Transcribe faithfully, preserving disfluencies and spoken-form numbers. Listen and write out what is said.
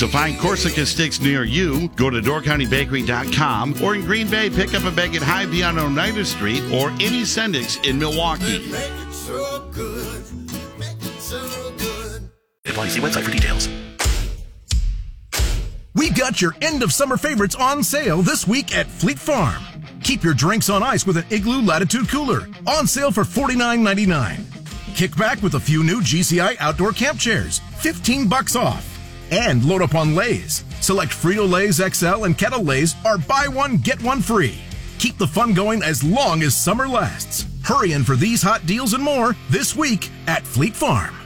To find Corsica sticks near you, go to door county bakery dot com, or in Green Bay, pick up a bag at Hy-Vee on Oneida Street or any Sendix in Milwaukee. Make it so good. Make it so good. Apply, see website for details. We've got your end of summer favorites on sale this week at Fleet Farm. Keep your drinks on ice with an Igloo Latitude Cooler, on sale for forty-nine ninety-nine. Kick back with a few new G C I outdoor camp chairs, fifteen bucks off. And load up on Lay's. Select Frito-Lay's X L and Kettle Lay's are buy one, get one free. Keep the fun going as long as summer lasts. Hurry in for these hot deals and more this week at Fleet Farm.